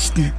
Nachrichten.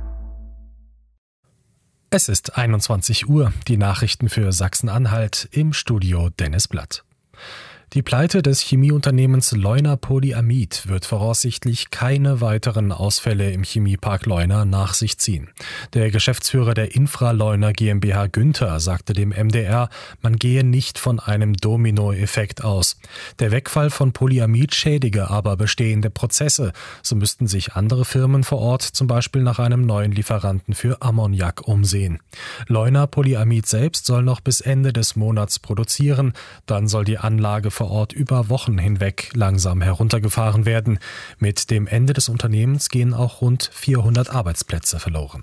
Es ist 21 Uhr, die Nachrichten für Sachsen-Anhalt, im Studio Dennis Blatt. Die Pleite des Chemieunternehmens Leuna Polyamid wird voraussichtlich keine weiteren Ausfälle im Chemiepark Leuna nach sich ziehen. Der Geschäftsführer der Infra Leuna GmbH Günther sagte dem MDR, man gehe nicht von einem Dominoeffekt aus. Der Wegfall von Polyamid schädige aber bestehende Prozesse. So müssten sich andere Firmen vor Ort zum Beispiel nach einem neuen Lieferanten für Ammoniak umsehen. Leuna Polyamid selbst soll noch bis Ende des Monats produzieren. Dann soll die Anlage vor Ort über Wochen hinweg langsam heruntergefahren werden. Mit dem Ende des Unternehmens gehen auch rund 400 Arbeitsplätze verloren.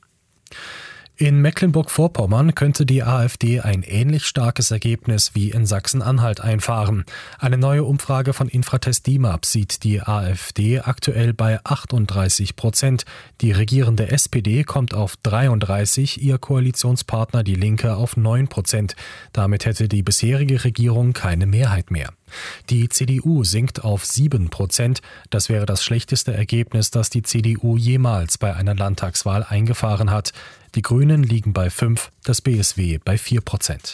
In Mecklenburg-Vorpommern könnte die AfD ein ähnlich starkes Ergebnis wie in Sachsen-Anhalt einfahren. Eine neue Umfrage von Infratest DIMAP sieht die AfD aktuell bei 38%. Die regierende SPD kommt auf 33%, ihr Koalitionspartner Die Linke auf 9%. Damit hätte die bisherige Regierung keine Mehrheit mehr. Die CDU sinkt auf 7%. Das wäre das schlechteste Ergebnis, das die CDU jemals bei einer Landtagswahl eingefahren hat. Die Grünen liegen bei 5%, das BSW bei 4%.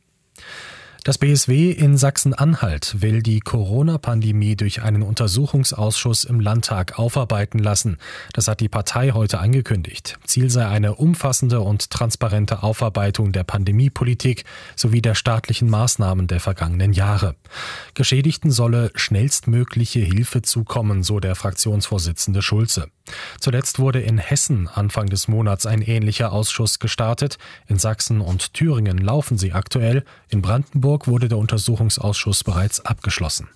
Das BSW in Sachsen-Anhalt will die Corona-Pandemie durch einen Untersuchungsausschuss im Landtag aufarbeiten lassen. Das hat die Partei heute angekündigt. Ziel sei eine umfassende und transparente Aufarbeitung der Pandemiepolitik sowie der staatlichen Maßnahmen der vergangenen Jahre. Geschädigten solle schnellstmögliche Hilfe zukommen, so der Fraktionsvorsitzende Schulze. Zuletzt wurde in Hessen Anfang des Monats ein ähnlicher Ausschuss gestartet. In Sachsen und Thüringen laufen sie aktuell. In Brandenburg wurde der Untersuchungsausschuss bereits abgeschlossen.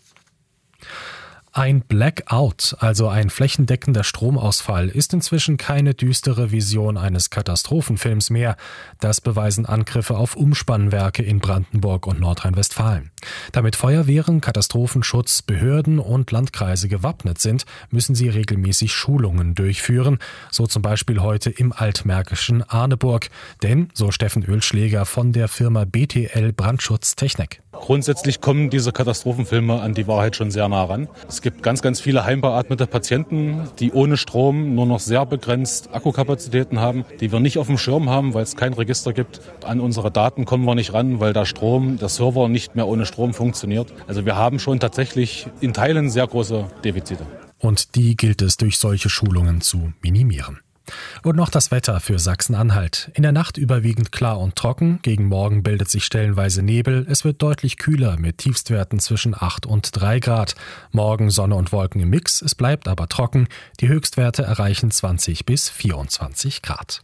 Ein Blackout, also ein flächendeckender Stromausfall, ist inzwischen keine düstere Vision eines Katastrophenfilms mehr. Das beweisen Angriffe auf Umspannwerke in Brandenburg und Nordrhein-Westfalen. Damit Feuerwehren, Katastrophenschutz, Behörden und Landkreise gewappnet sind, müssen sie regelmäßig Schulungen durchführen, so zum Beispiel heute im altmärkischen Arneburg. Denn, so Steffen Ölschläger von der Firma BTL Brandschutztechnik: Grundsätzlich kommen diese Katastrophenfilme an die Wahrheit schon sehr nah ran. Es gibt ganz viele heimbeatmete Patienten, die ohne Strom nur noch sehr begrenzt Akkukapazitäten haben, die wir nicht auf dem Schirm haben, weil es kein Register gibt. An unsere Daten kommen wir nicht ran, weil der Server nicht mehr ohne Strom funktioniert. Also wir haben schon tatsächlich in Teilen sehr große Defizite. Und die gilt es durch solche Schulungen zu minimieren. Und noch das Wetter für Sachsen-Anhalt. In der Nacht überwiegend klar und trocken. Gegen Morgen bildet sich stellenweise Nebel. Es wird deutlich kühler mit Tiefstwerten zwischen 8 und 3 Grad. Morgen Sonne und Wolken im Mix. Es bleibt aber trocken. Die Höchstwerte erreichen 20 bis 24 Grad.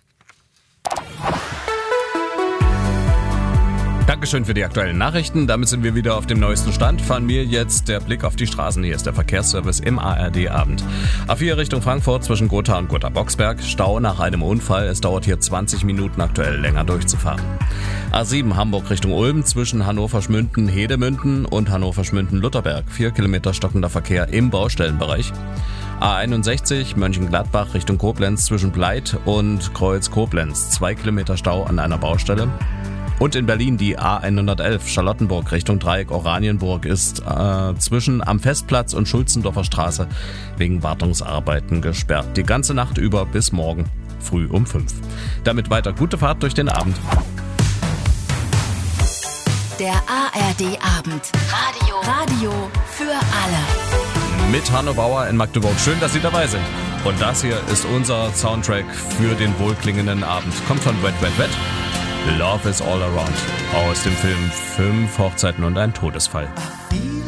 Dankeschön für die aktuellen Nachrichten. Damit sind wir wieder auf dem neuesten Stand. Von mir jetzt der Blick auf die Straßen. Hier ist der Verkehrsservice im ARD-Abend. A4 Richtung Frankfurt zwischen Gotha und Gotha-Boxberg. Stau nach einem Unfall. Es dauert hier 20 Minuten aktuell länger durchzufahren. A7 Hamburg Richtung Ulm zwischen Hannover-Schmünden-Hedemünden und Hannover-Schmünden-Lutherberg. 4 Kilometer stockender Verkehr im Baustellenbereich. A61 Mönchengladbach Richtung Koblenz zwischen Bleit und Kreuz-Koblenz. 2 Kilometer Stau an einer Baustelle. Und in Berlin die A111 Charlottenburg Richtung Dreieck Oranienburg ist zwischen am Festplatz und Schulzendorfer Straße wegen Wartungsarbeiten gesperrt. Die ganze Nacht über bis morgen früh um 5. Damit weiter gute Fahrt durch den Abend. Der ARD-Abend. Radio für alle. Mit Hanno Bauer in Magdeburg. Schön, dass Sie dabei sind. Und das hier ist unser Soundtrack für den wohlklingenden Abend. Kommt von Wet Wet Wet. Love is all around. Aus dem Film 5 Hochzeiten und ein Todesfall.